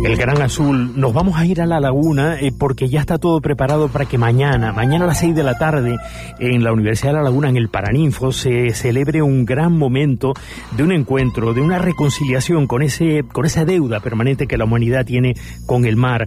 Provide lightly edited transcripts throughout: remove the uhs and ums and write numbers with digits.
el Gran Azul. Nos vamos a ir a la laguna porque ya está todo preparado para que mañana a las 6 de la tarde en la Universidad de La Laguna, en el Paraninfo, se celebre un gran momento de un encuentro, de una reconciliación con esa deuda permanente que la humanidad tiene con el mar.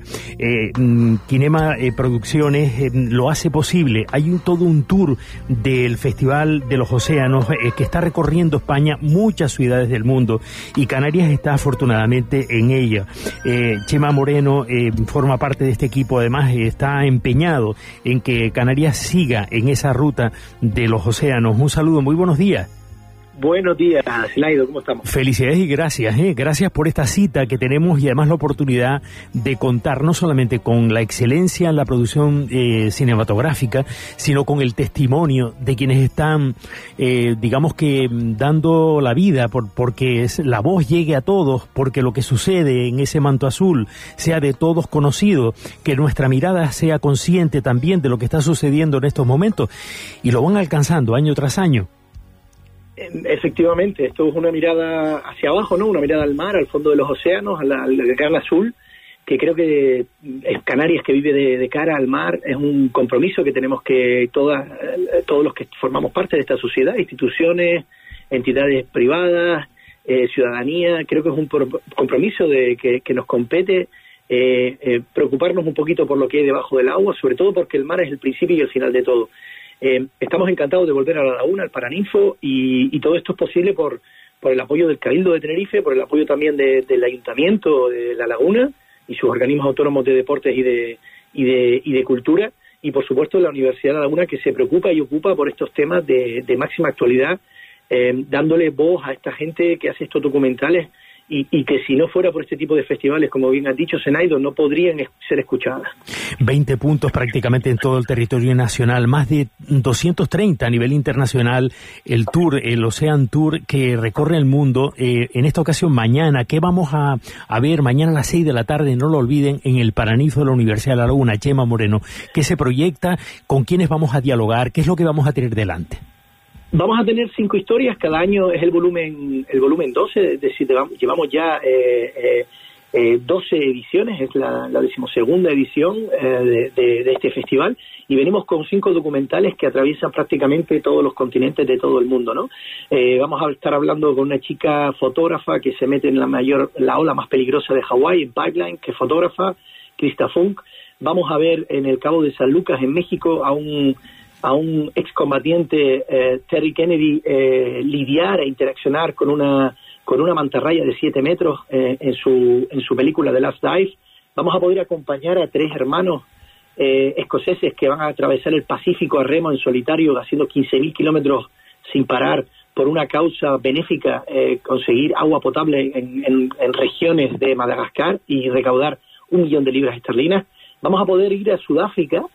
Kinema Producciones lo hace posible. Hay todo un tour del Festival de los Océanos que está recorriendo España, muchas ciudades del mundo, y Canarias está afortunadamente en ella. Chema Moreno forma parte de este equipo, además está empeñado en que Canarias siga en esa ruta de los océanos. Un saludo, muy buenos días. Buenos días, Sinaido, ¿cómo estamos? Felicidades y gracias, gracias por esta cita que tenemos y además la oportunidad de contar no solamente con la excelencia en la producción cinematográfica, sino con el testimonio de quienes están, digamos que dando la vida porque la voz llegue a todos, porque lo que sucede en ese manto azul sea de todos conocido, que nuestra mirada sea consciente también de lo que está sucediendo en estos momentos, y lo van alcanzando año tras año. Efectivamente, esto es una mirada hacia abajo, ¿no? Una mirada al mar, al fondo de los océanos, al gran azul, que creo que es Canarias que vive de cara al mar. Es un compromiso que tenemos que todos los que formamos parte de esta sociedad, instituciones, entidades privadas, ciudadanía. Creo que es un compromiso que nos compete preocuparnos un poquito por lo que hay debajo del agua, sobre todo porque el mar es el principio y el final de todo. Estamos encantados de volver a La Laguna, al Paraninfo, y todo esto es posible por el apoyo del Cabildo de Tenerife, por el apoyo también del Ayuntamiento de La Laguna y sus organismos autónomos de deportes y de cultura, y por supuesto la Universidad de La Laguna, que se preocupa y ocupa por estos temas de máxima actualidad, dándole voz a esta gente que hace estos documentales y que si no fuera por este tipo de festivales, como bien has dicho, Senaido, no podrían ser escuchadas. 20 puntos prácticamente en todo el territorio nacional, más de 230 a nivel internacional, el tour, el Ocean Tour que recorre el mundo. En esta ocasión mañana, ¿qué vamos a ver mañana a las 6 de la tarde? No lo olviden, en el Paraninfo de la Universidad de La Laguna. Chema Moreno, ¿qué se proyecta? ¿Con quiénes vamos a dialogar? ¿Qué es lo que vamos a tener delante? Vamos a tener 5 historias, cada año es el volumen 12, es decir, llevamos ya 12 ediciones, es la 12ª edición de este festival, y venimos con 5 documentales que atraviesan prácticamente todos los continentes de todo el mundo, ¿no? Vamos a estar hablando con una chica fotógrafa que se mete en la ola más peligrosa de Hawái, en Pipeline, que es fotógrafa, Krista Funk. Vamos a ver en el Cabo de San Lucas, en México, a un excombatiente, Terry Kennedy, lidiar e interaccionar con una mantarraya de 7 metros en su película The Last Dive. Vamos a poder acompañar a 3 hermanos escoceses que van a atravesar el Pacífico a remo en solitario, haciendo 15.000 kilómetros sin parar por una causa benéfica, conseguir agua potable en regiones de Madagascar y recaudar 1 millón de libras esterlinas. Vamos a poder ir a Sudáfrica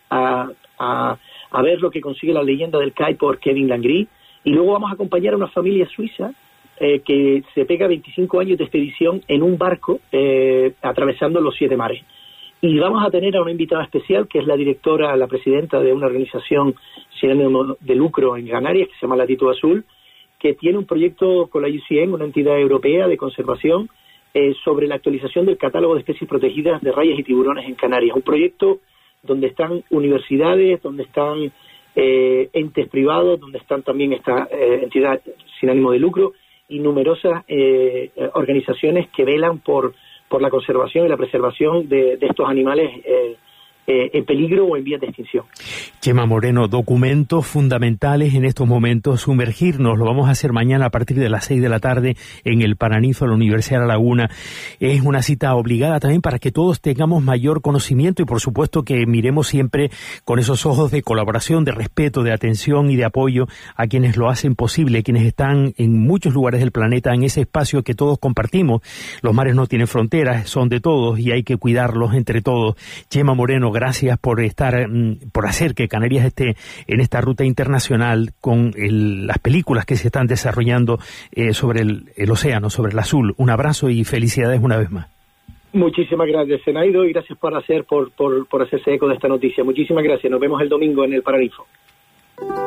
a ver lo que consigue la leyenda del Kai por Kevin Langry, y luego vamos a acompañar a una familia suiza que se pega 25 años de expedición en un barco atravesando los 7 mares. Y vamos a tener a una invitada especial, que es la presidenta de una organización sin ánimo de lucro en Canarias, que se llama Latitud Azul, que tiene un proyecto con la IUCN, una entidad europea de conservación, sobre la actualización del catálogo de especies protegidas de rayas y tiburones en Canarias. Un proyecto donde están universidades, donde están entes privados, donde están también esta entidad sin ánimo de lucro y numerosas organizaciones que velan por la conservación y la preservación de estos animales en peligro o en vías de extinción. Chema Moreno, documentos fundamentales en estos momentos, sumergirnos, lo vamos a hacer mañana a partir de las 6 de la tarde en el Paraninfo de la Universidad de La Laguna. Es una cita obligada también para que todos tengamos mayor conocimiento y por supuesto que miremos siempre con esos ojos de colaboración, de respeto, de atención y de apoyo a quienes lo hacen posible, quienes están en muchos lugares del planeta, en ese espacio que todos compartimos. Los mares no tienen fronteras, son de todos y hay que cuidarlos entre todos. Chema Moreno, gracias por hacer que Canarias esté en esta ruta internacional con las películas que se están desarrollando sobre el océano, sobre el azul. Un abrazo y felicidades una vez más. Muchísimas gracias, Senaido, y gracias por hacerse eco de esta noticia. Muchísimas gracias. Nos vemos el domingo en el Paraninfo.